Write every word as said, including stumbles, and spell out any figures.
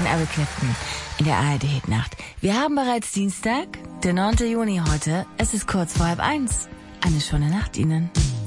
Eric Clapton in der A R D-Hitnacht. Wir haben bereits Dienstag, der neunten Juni heute. Es ist kurz vor halb eins. Eine schöne Nacht Ihnen.